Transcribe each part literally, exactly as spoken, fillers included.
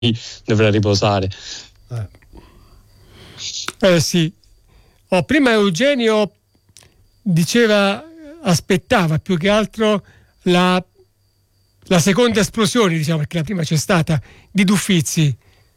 dovrà riposare. Eh, eh sì. Oh, prima Eugenio diceva, aspettava più che altro la, la seconda esplosione, diciamo, perché la prima c'è stata, di Duffizzi.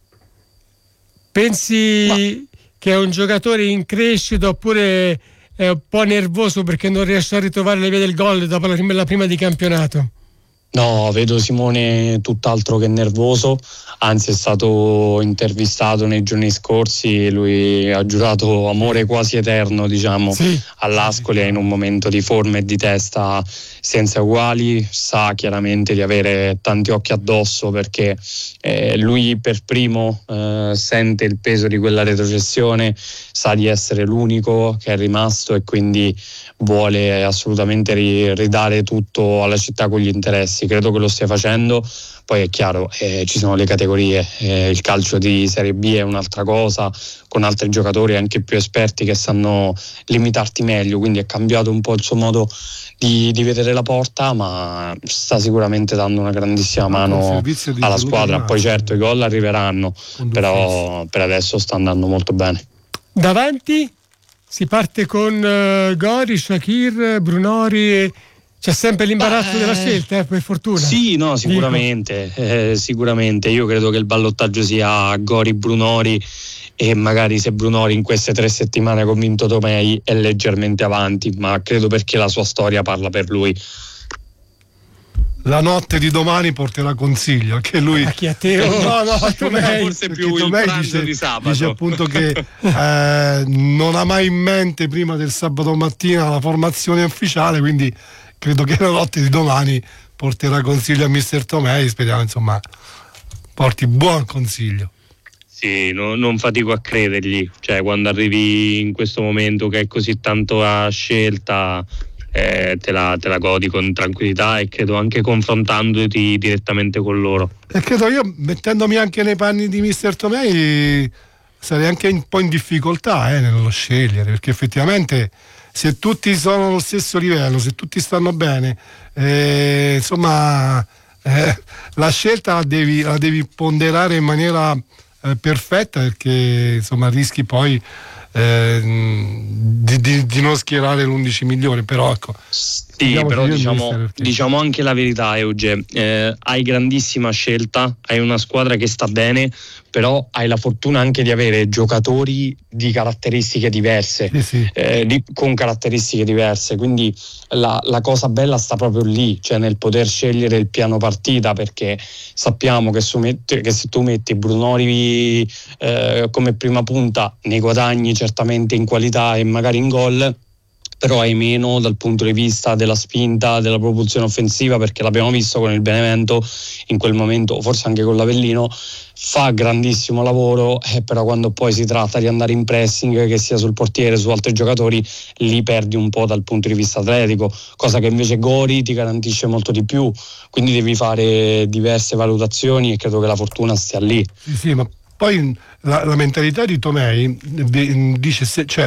Pensi Ma... che è un giocatore in crescita oppure è un po' nervoso perché non riesce a ritrovare le vie del gol dopo la prima, la prima di campionato? No, vedo Simone tutt'altro che nervoso, anzi è stato intervistato nei giorni scorsi, lui ha giurato amore quasi eterno, diciamo, sì. all'Ascoli, è in un momento di forma e di testa senza uguali, sa chiaramente di avere tanti occhi addosso perché eh, lui per primo eh, sente il peso di quella retrocessione, sa di essere l'unico che è rimasto e quindi vuole assolutamente ridare tutto alla città con gli interessi. Credo che lo stia facendo. Poi è chiaro, eh, ci sono le categorie, eh, il calcio di Serie B è un'altra cosa, con altri giocatori anche più esperti che sanno limitarti meglio, quindi è cambiato un po' il suo modo di, di vedere la porta, ma sta sicuramente dando una grandissima mano alla squadra. Poi certo i gol arriveranno, però per adesso sta andando molto bene. Davanti si parte con uh, Gori, Shaqiri, Brunori. C'è sempre l'imbarazzo Beh, della scelta, eh, per fortuna. Sì, no, sicuramente, eh, sicuramente. Io credo che il ballottaggio sia Gori, Brunori e magari se Brunori in queste tre settimane ha convinto Tomei è leggermente avanti, ma credo perché la sua storia parla per lui. La notte di domani porterà consiglio, che lui a chi a te? Oh, no, no, a Tomei, forse più il pranzo dice, di sabato. Dice appunto che eh, non ha mai in mente prima del sabato mattina la formazione ufficiale, quindi credo che la notte di domani porterà consiglio a mister Tomei, speriamo insomma porti buon consiglio. Sì, no, non fatico a credergli, cioè quando arrivi in questo momento che è così tanto a scelta, eh, te, la, te la godi con tranquillità e credo anche confrontandoti direttamente con loro. E credo io, mettendomi anche nei panni di mister Tomei, sarei anche un po' in difficoltà eh, nello scegliere, perché effettivamente se tutti sono allo stesso livello, se tutti stanno bene, eh, insomma eh, la scelta la devi, la devi ponderare in maniera eh, perfetta, perché insomma rischi poi eh, di, di, di non schierare l'undici migliore, però ecco. Sì, però diciamo, diciamo anche la verità, Euge, eh, hai grandissima scelta, hai una squadra che sta bene, però hai la fortuna anche di avere giocatori di caratteristiche diverse, sì, sì. Eh, di, con caratteristiche diverse, quindi la, la cosa bella sta proprio lì, cioè nel poter scegliere il piano partita, perché sappiamo che, su met- che se tu metti Brunori eh, come prima punta ne guadagni certamente in qualità e magari in gol, però hai meno dal punto di vista della spinta, della propulsione offensiva, perché l'abbiamo visto con il Benevento in quel momento, forse anche con l'Avellino, fa grandissimo lavoro, eh, però quando poi si tratta di andare in pressing, che sia sul portiere, su altri giocatori, li perdi un po' dal punto di vista atletico, cosa che invece Gori ti garantisce molto di più, quindi devi fare diverse valutazioni e credo che la fortuna stia lì. Sì, sì, ma poi la, la mentalità di Tomei dice, se, cioè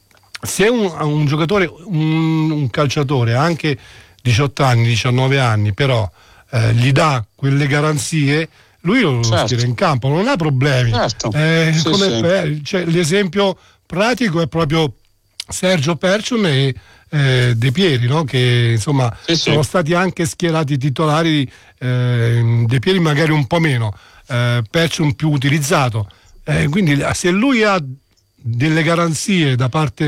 se un, un giocatore, un, un calciatore ha anche diciotto anni, diciannove anni, però eh, gli dà quelle garanzie, lui lo certo. tira in campo, non ha problemi. Certo. Eh, sì, come sì. Per, cioè, l'esempio pratico è proprio Sergio Perciun e eh, De Pieri, no? Che insomma sì, sono sì. stati anche schierati titolari, eh, De Pieri magari un po' meno, eh, Perciun più utilizzato. Eh, quindi se lui ha delle garanzie da parte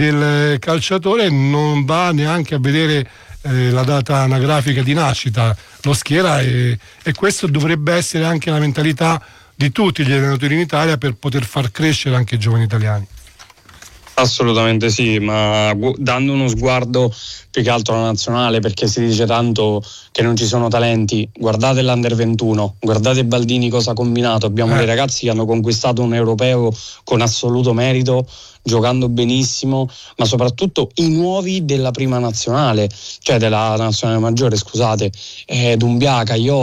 del calciatore, non va neanche a vedere eh, la data anagrafica di nascita, lo schiera, e, e questo dovrebbe essere anche la mentalità di tutti gli allenatori in Italia per poter far crescere anche i giovani italiani. Assolutamente sì, ma gu- dando uno sguardo più che altro alla nazionale, perché si dice tanto che non ci sono talenti, guardate l'Under ventuno, guardate Baldini cosa ha combinato, abbiamo eh. dei ragazzi che hanno conquistato un europeo con assoluto merito, giocando benissimo, ma soprattutto i nuovi della prima nazionale, cioè della nazionale maggiore, scusate, eh, Dumbia,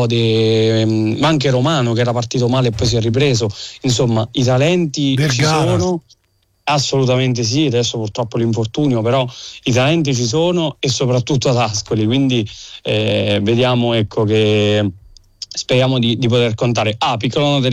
Iode, ehm, ma anche Romano che era partito male e poi si è ripreso, insomma i talenti Vergara. ci sono. Assolutamente sì, adesso purtroppo l'infortunio, però i talenti ci sono e soprattutto ad Ascoli, quindi eh, vediamo ecco che speriamo di, di poter contare. Ah, piccolo nota